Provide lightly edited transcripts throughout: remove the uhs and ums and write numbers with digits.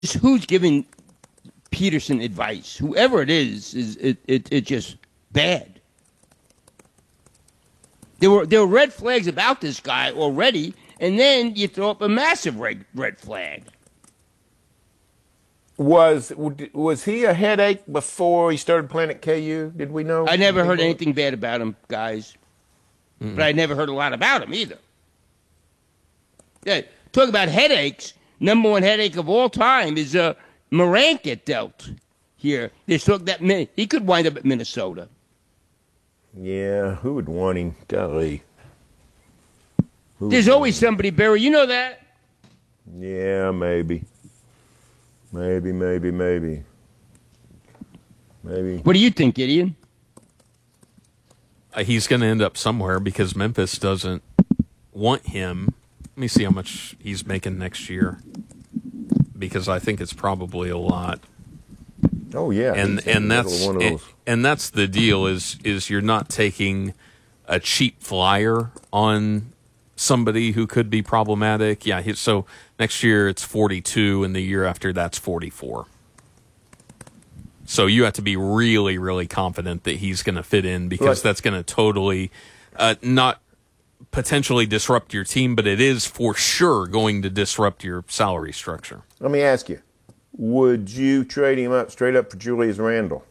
who's giving Peterson advice? Whoever it is it just bad. There were red flags about this guy already, and then you throw up a massive red flag. Was he a headache before he started playing at KU? Did we know? I never heard anything bad about him, guys. But I never heard a lot about him either. Yeah, talk about headaches. Number one headache of all time is Morant get dealt here. They talk that he could wind up at Minnesota. Yeah, who would want him? Golly. There's always somebody, Barry. You know that? Yeah, maybe. Maybe. What do you think, Gideon? He's going to end up somewhere because Memphis doesn't want him. Let me see how much he's making next year, because I think it's probably a lot. Oh yeah, and that's one of those. And that's the deal is you're not taking a cheap flyer on somebody who could be problematic. Yeah, so next year it's 42, and the year after that's 44. So you have to be really, really confident that he's going to fit in, because that's going to totally not potentially disrupt your team, but it is for sure going to disrupt your salary structure. Let me ask you, would you trade him up straight up for Julius Randle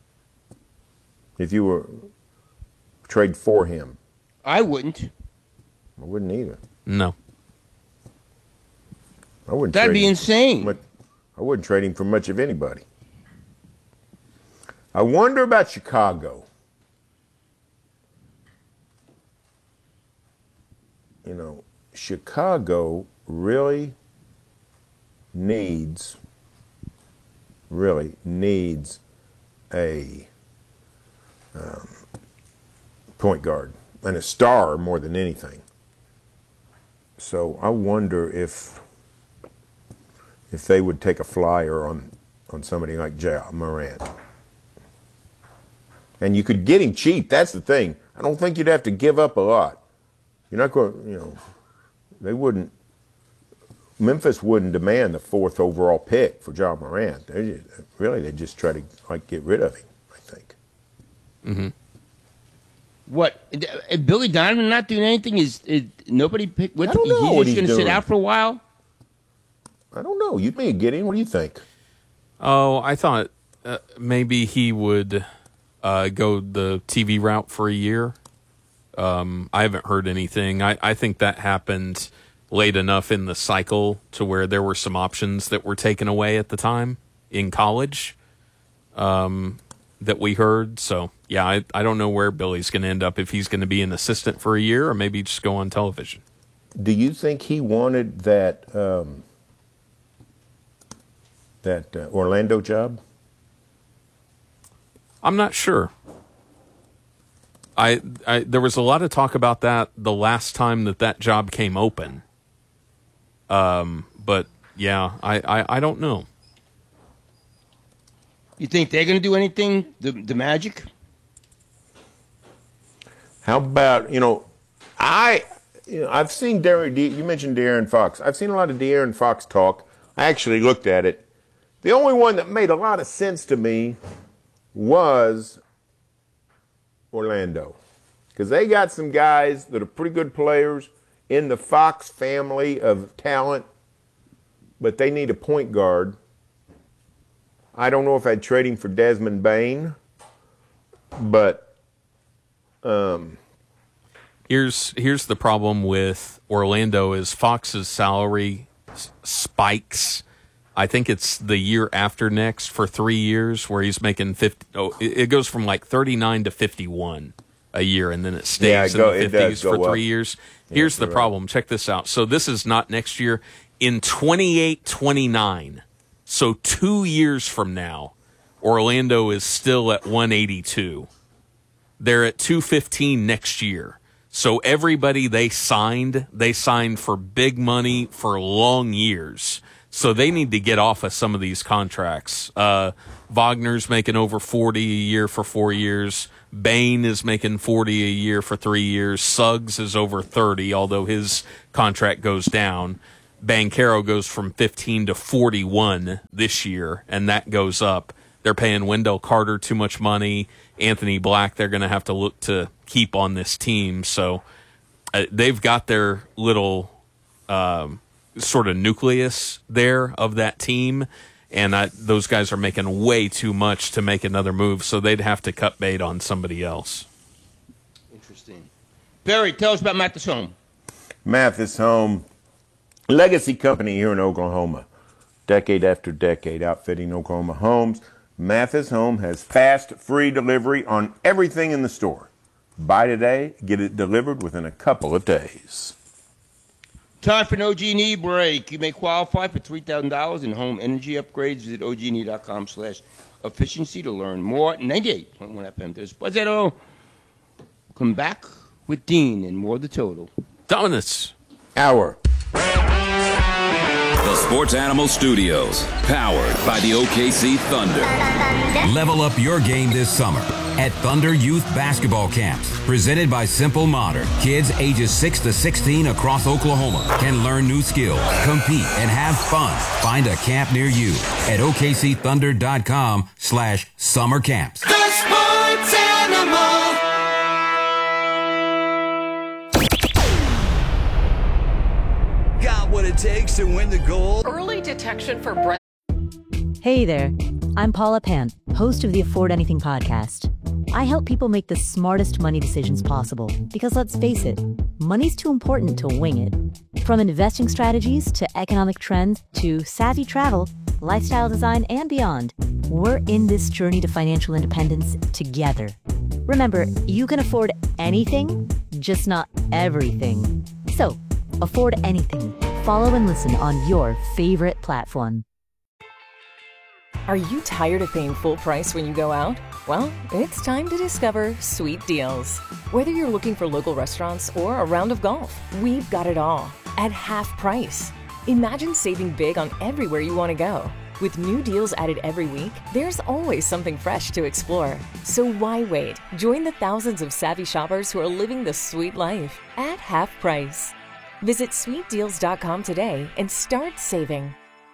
if you were trade for him? I wouldn't. I wouldn't either. No. I wouldn't. That'd be insane. I wouldn't trade him for much of anybody. I wonder about Chicago. You know, Chicago really needs a point guard and a star more than anything. So I wonder if they would take a flyer on somebody like Ja Morant. And you could get him cheap. That's the thing. I don't think you'd have to give up a lot. You're not going, they wouldn't. Memphis wouldn't demand the 4th overall pick for Ja Morant. They'd just try to get rid of him, I think. Mm-hmm. What? Billy Donovan not doing anything? Is nobody picked? I don't know what he's going to sit out for a while? I don't know. You may get in. What do you think? Oh, I thought maybe he would go the TV route for a year. I haven't heard anything. I think that happened late enough in the cycle to where there were some options that were taken away at the time in college that we heard. So, yeah, I don't know where Billy's going to end up, if he's going to be an assistant for a year or maybe just go on television. Do you think he wanted that Orlando job? I'm not sure. There was a lot of talk about that the last time that job came open. But yeah, I don't know. You think they're going to do anything? The Magic? How about I've seen you mentioned De'Aaron Fox. I've seen a lot of De'Aaron Fox talk. I actually looked at it. The only one that made a lot of sense to me was Orlando, because they got some guys that are pretty good players in the Fox family of talent, but they need a point guard. I don't know if I'd trade him for Desmond Bane, but here's the problem with Orlando is Fox's salary spikes. I think it's the year after next for 3 years where he's making 50. Oh, it goes from like 39 to 51 a year, and then it stays in the 50s for 3 years. Here's the problem. Right. Check this out. So this is not next year. In 28-29, so 2 years from now, Orlando is still at 182. They're at 215 next year. So everybody they signed for big money for long years. So they need to get off of some of these contracts. Wagner's making over 40 a year for 4 years. Bane is making 40 a year for 3 years. Suggs is over 30, although his contract goes down. Banchero goes from 15 to 41 this year, and that goes up. They're paying Wendell Carter too much money. Anthony Black, they're going to have to look to keep on this team. So they've got their little sort of nucleus there of that team, and those guys are making way too much to make another move, so they'd have to cut bait on somebody else. Interesting. Barry, tell us about Mathis Home. Mathis Home, legacy company here in Oklahoma. Decade after decade, outfitting Oklahoma homes. Mathis Home has fast, free delivery on everything in the store. Buy today, get it delivered within a couple of days. Time for an OG&E break. You may qualify for $3,000 in home energy upgrades. Visit OG&E.com/efficiency to learn more. 98.1 FM. There's Buzzetto. Come back with Dean and more of the total. Dominus. Hour. The Sports Animal Studios, powered by the OKC Thunder. Level up your game this summer at Thunder Youth Basketball Camps. Presented by Simple Modern. Kids ages 6 to 16 across Oklahoma can learn new skills, compete, and have fun. Find a camp near you at OKCThunder.com/summer camps. The Sports Animal. Got what it takes to win the gold. Early detection for breast. Hey there, I'm Paula Pant, host of the Afford Anything podcast. I help people make the smartest money decisions possible because let's face it, money's too important to wing it. From investing strategies to economic trends to savvy travel, lifestyle design, and beyond, we're in this journey to financial independence together. Remember, you can afford anything, just not everything. So, afford anything. Follow and listen on your favorite platform. Are you tired of paying full price when you go out? Well, it's time to discover Sweet Deals. Whether you're looking for local restaurants or a round of golf, we've got it all at half price. Imagine saving big on everywhere you want to go. With new deals added every week, there's always something fresh to explore. So why wait? Join the thousands of savvy shoppers who are living the sweet life at half price. Visit sweetdeals.com today and start saving.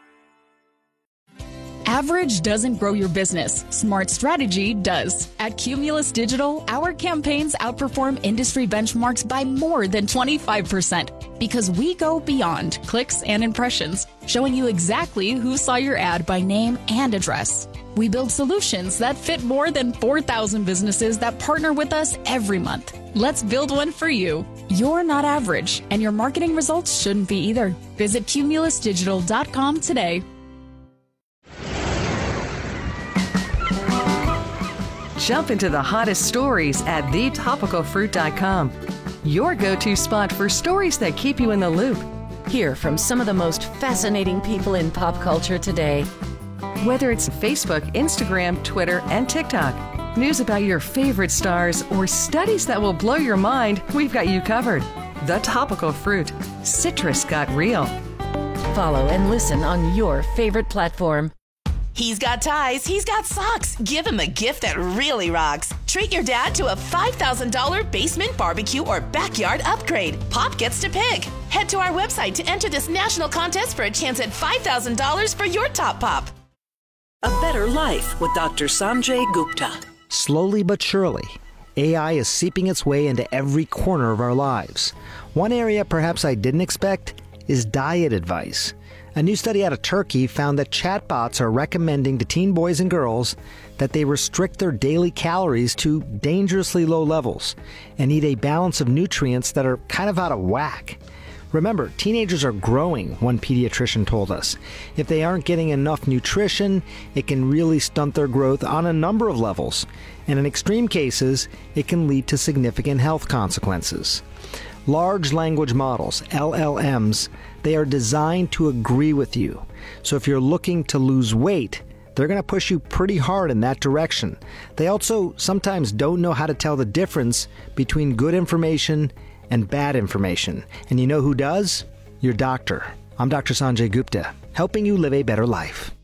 Average doesn't grow your business. Smart strategy does. At Cumulus Digital, our campaigns outperform industry benchmarks by more than 25% because we go beyond clicks and impressions, showing you exactly who saw your ad by name and address. We build solutions that fit more than 4,000 businesses that partner with us every month. Let's build one for you. You're not average, and your marketing results shouldn't be either. Visit cumulusdigital.com today. Jump into the hottest stories at thetopicalfruit.com. Your go-to spot for stories that keep you in the loop. Hear from some of the most fascinating people in pop culture today. Whether it's Facebook, Instagram, Twitter, and TikTok, news about your favorite stars, or studies that will blow your mind, we've got you covered. The Topical Fruit. Citrus got real. Follow and listen on your favorite platform. He's got ties, he's got socks. Give him a gift that really rocks. Treat your dad to a $5,000 basement barbecue or backyard upgrade. Pop gets to pick. Head to our website to enter this national contest for a chance at $5,000 for your top pop. A Better Life with Dr. Sanjay Gupta. Slowly but surely, AI is seeping its way into every corner of our lives. One area perhaps I didn't expect is diet advice. A new study out of Turkey found that chatbots are recommending to teen boys and girls that they restrict their daily calories to dangerously low levels and eat a balance of nutrients that are kind of out of whack. Remember, teenagers are growing, one pediatrician told us. If they aren't getting enough nutrition, it can really stunt their growth on a number of levels. And in extreme cases, it can lead to significant health consequences. Large language models, LLMs, they are designed to agree with you. So if you're looking to lose weight, they're going to push you pretty hard in that direction. They also sometimes don't know how to tell the difference between good information and bad information. And you know who does? Your doctor. I'm Dr. Sanjay Gupta, helping you live a better life.